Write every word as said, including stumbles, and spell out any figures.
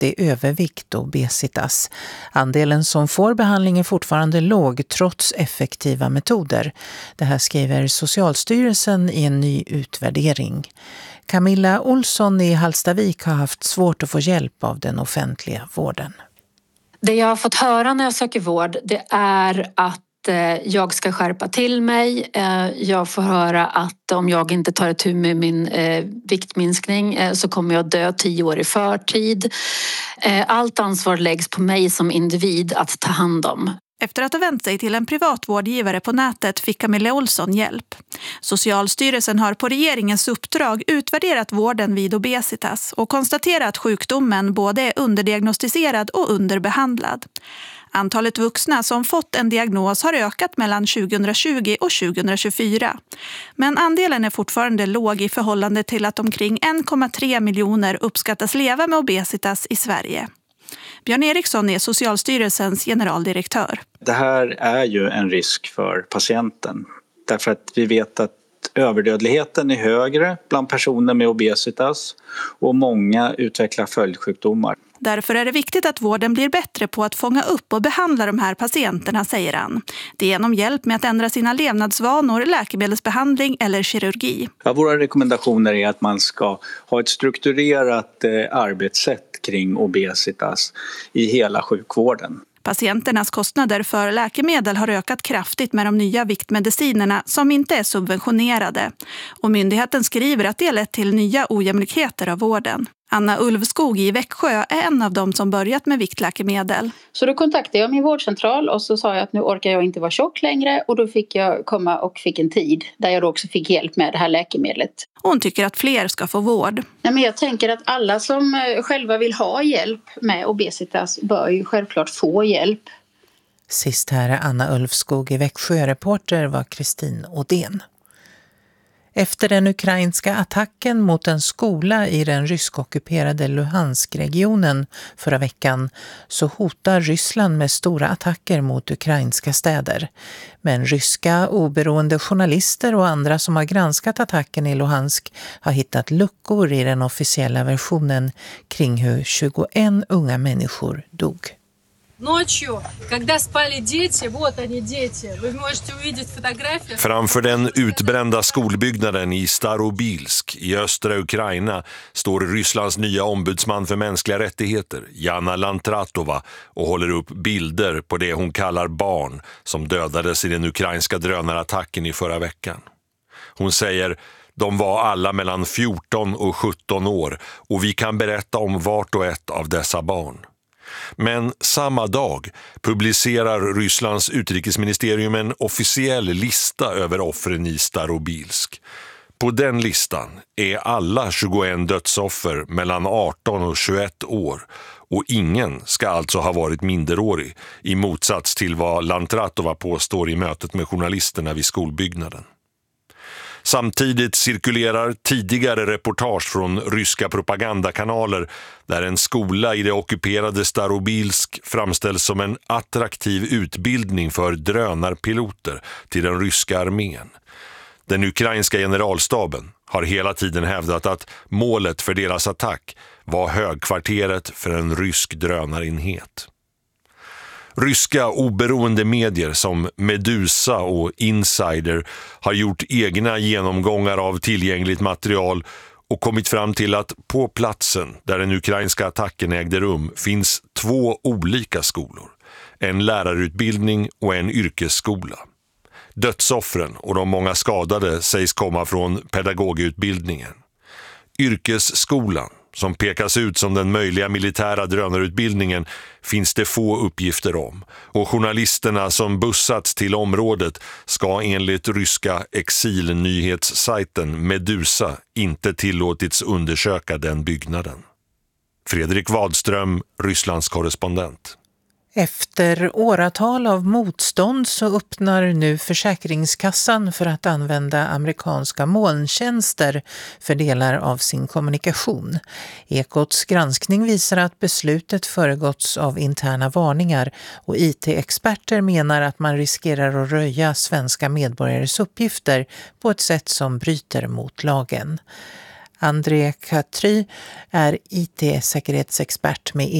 är övervikt och obesitas. Andelen som får behandling är fortfarande låg trots effektiva metoder. Det här skriver Socialstyrelsen i en ny utvärdering. Camilla Olsson i Hallstavik har haft svårt att få hjälp av den offentliga vården. Det jag har fått höra när jag söker vård, det är att jag ska skärpa till mig. Jag får höra att om jag inte tar itu med min viktminskning så kommer jag dö tio år i förtid. Allt ansvar läggs på mig som individ att ta hand om. Efter att ha vänt sig till en privat vårdgivare på nätet fick Camilla Olsson hjälp. Socialstyrelsen har på regeringens uppdrag utvärderat vården vid obesitas och konstaterat att sjukdomen både är underdiagnostiserad och underbehandlad. Antalet vuxna som fått en diagnos har ökat mellan tjugohundratjugo och tjugohundratjugofyra. Men andelen är fortfarande låg i förhållande till att omkring en komma tre miljoner uppskattas leva med obesitas i Sverige. Björn Eriksson är Socialstyrelsens generaldirektör. Det här är ju en risk för patienten. Därför att vi vet att överdödligheten är högre bland personer med obesitas och många utvecklar följdsjukdomar. Därför är det viktigt att vården blir bättre på att fånga upp och behandla de här patienterna, säger han. Det är genom hjälp med att ändra sina levnadsvanor, läkemedelsbehandling eller kirurgi. Ja, våra rekommendationer är att man ska ha ett strukturerat eh, arbetssätt kring obesitas i hela sjukvården. Patienternas kostnader för läkemedel har ökat kraftigt med de nya viktmedicinerna som inte är subventionerade. Och myndigheten skriver att det har lett till nya ojämlikheter av vården. Anna Ulvskog i Växjö är en av dem som börjat med viktläkemedel. Så då kontaktade jag min vårdcentral och så sa jag att nu orkar jag inte vara tjock längre. Och då fick jag komma och fick en tid där jag då också fick hjälp med det här läkemedlet. Hon tycker att fler ska få vård. Nej, men jag tänker att alla som själva vill ha hjälp med obesitas bör ju självklart få hjälp. Sist här är Anna Ulfskog i Växjö. Reporter var Kristin Odén. Efter den ukrainska attacken mot en skola i den ryskockuperade Luhansk-regionen förra veckan så hotar Ryssland med stora attacker mot ukrainska städer. Men ryska oberoende journalister och andra som har granskat attacken i Luhansk har hittat luckor i den officiella versionen kring hur tjugoen unga människor dog. Framför den utbrända skolbyggnaden i Starobilsk i östra Ukraina står Rysslands nya ombudsman för mänskliga rättigheter, Jana Lantratova, och håller upp bilder på det hon kallar barn som dödades i den ukrainska drönarattacken i förra veckan. Hon säger: de var alla mellan fjorton och sjutton år och vi kan berätta om vart och ett av dessa barn. Men samma dag publicerar Rysslands utrikesministerium en officiell lista över offren i Starobilsk. På den listan är alla tjugoen dödsoffer mellan arton och tjugoett år och ingen ska alltså ha varit minderårig, i motsats till vad Lantratova påstår i mötet med journalisterna vid skolbyggnaden. Samtidigt cirkulerar tidigare reportage från ryska propagandakanaler där en skola i det ockuperade Starobilsk framställs som en attraktiv utbildning för drönarpiloter till den ryska armén. Den ukrainska generalstaben har hela tiden hävdat att målet för deras attack var högkvarteret för en rysk drönarenhet. Ryska oberoende medier som Medusa och Insider har gjort egna genomgångar av tillgängligt material och kommit fram till att på platsen där den ukrainska attacken ägde rum finns två olika skolor. En lärarutbildning och en yrkesskola. Dödsoffren och de många skadade sägs komma från pedagogutbildningen. Yrkesskolan, som pekas ut som den möjliga militära drönarutbildningen, finns det få uppgifter om. Och journalisterna som bussats till området ska enligt ryska exilnyhetssajten Medusa inte tillåtits undersöka den byggnaden. Fredrik Wadström, Rysslands korrespondent. Efter åratal av motstånd så öppnar nu Försäkringskassan för att använda amerikanska molntjänster för delar av sin kommunikation. Ekots granskning visar att beslutet föregåtts av interna varningar och I T-experter menar att man riskerar att röja svenska medborgares uppgifter på ett sätt som bryter mot lagen. André Catry är I T-säkerhetsexpert med